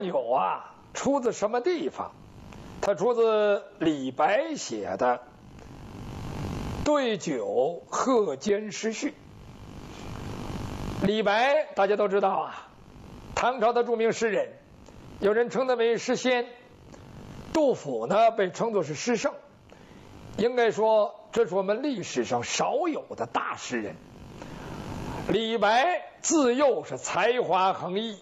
有啊，出自什么地方？它出自李白写的《对酒贺笺诗序》。李白大家都知道啊，唐朝的著名诗人，有人称他为诗仙。杜甫呢被称作是诗圣，应该说这是我们历史上少有的大诗人。李白自幼是才华横溢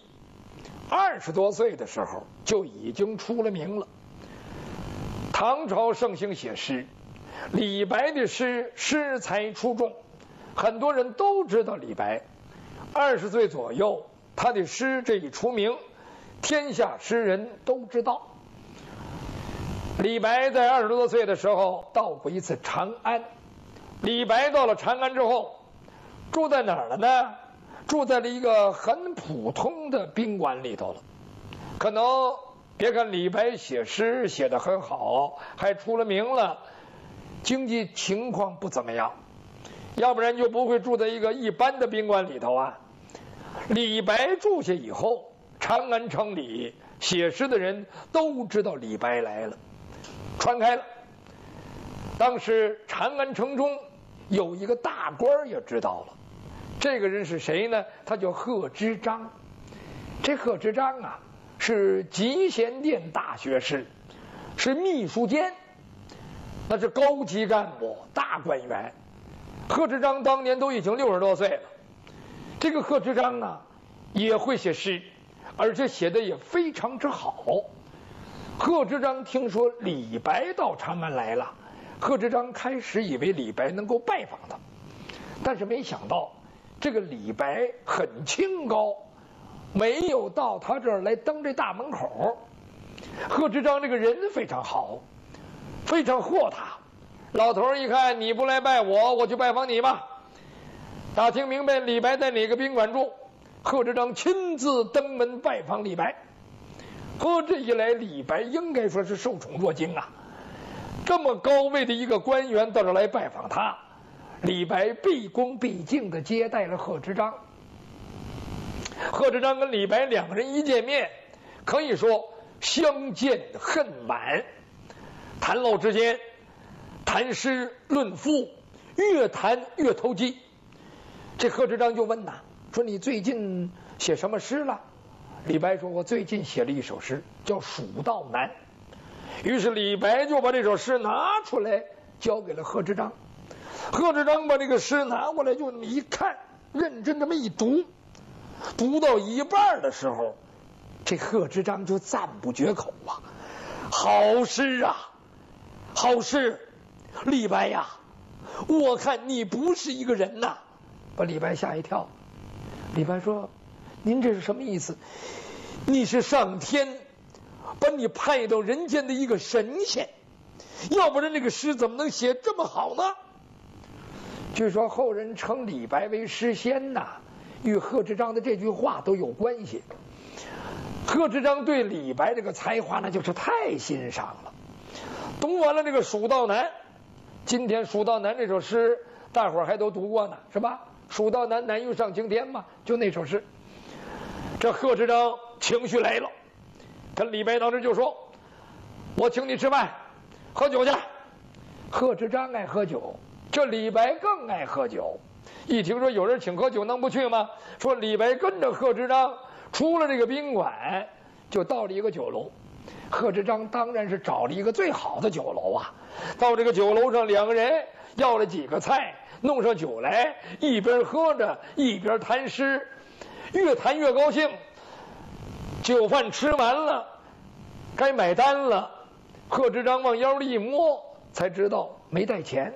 ，20多岁的时候就已经出了名了。唐朝盛行写诗，李白的诗才出众，很多人都知道李白。20岁左右，他的诗这一出名，天下诗人都知道。李白在20多岁的时候到过一次长安。李白到了长安之后，住在哪儿了呢？住在了一个很普通的宾馆里头了。可能别看李白写诗写得很好，还出了名了，经济情况不怎么样，要不然就不会住在一个一般的宾馆里头啊。李白住下以后，长安城里写诗的人都知道李白来了，传开了。当时长安城中有一个大官也知道了，这个人是谁呢？他叫贺知章。这贺知章啊，是集贤殿大学士，是秘书监，那是高级干部大官员。贺知章当年都已经60多岁了。这个贺知章啊也会写诗，而且写的也非常之好。贺知章听说李白到长安来了，贺知章开始以为李白能够拜访他，但是没想到这个李白很清高，没有到他这儿来登这大门口。贺知章这个人非常好，非常豁达。老头一看你不来拜我，我就拜访你吧。打听明白李白在哪个宾馆住，贺知章亲自登门拜访李白。这一来，李白应该说是受宠若惊啊！这么高位的一个官员到这来拜访他，李白毕恭毕敬地接待了贺知章。贺知章跟李白两个人一见面，可以说相见恨晚，谈论之间，谈诗论赋，越谈越投机。这贺知章就问呐，说你最近写什么诗了？李白说，我最近写了一首诗，叫《蜀道难》。于是李白就把这首诗拿出来交给了贺知章。贺知章把这个诗拿过来，就那么一看，认真这么一读，读到一半的时候，这贺知章就赞不绝口啊！好诗啊，好诗！李白呀，我看你不是一个人呐！把李白吓一跳。李白说，您这是什么意思？你是上天把你派到人间的一个神仙，要不然这个诗怎么能写这么好呢？据说后人称李白为诗仙呐，与贺知章的这句话都有关系。贺知章对李白这个才华那就是太欣赏了。读完了这个《蜀道难》，今天《蜀道难》这首诗大伙儿还都读过呢，是吧？蜀道难，难于上青天嘛，就那首诗。这贺知章情绪来了，跟李白当时就说，我请你吃饭喝酒去。贺知章爱喝酒，这李白更爱喝酒。一听说有人请喝酒，能不去吗？说李白跟着贺知章出了这个宾馆，就到了一个酒楼。贺知章当然是找了一个最好的酒楼啊。到这个酒楼上，两个人要了几个菜，弄上酒来，一边喝着一边谈诗，越谈越高兴。酒饭吃完了，该买单了。贺知章往腰里一摸，才知道没带钱。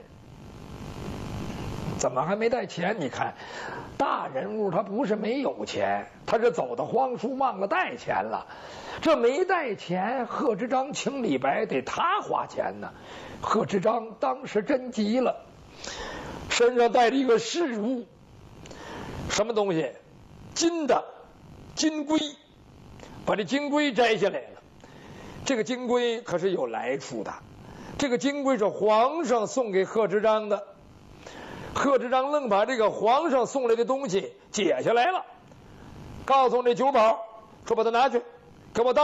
怎么还没带钱？你看，大人物他不是没有钱，他是走的荒疏，忘了带钱了。这没带钱，贺知章请李白得他花钱呢。贺知章当时真急了，身上带着一个饰物，什么东西？金的金龟，把这金龟摘下来了。这个金龟可是有来处的，这个金龟是皇上送给贺知章的。贺知章愣把这个皇上送来的东西解下来了，告诉这酒保说把它拿去， 给我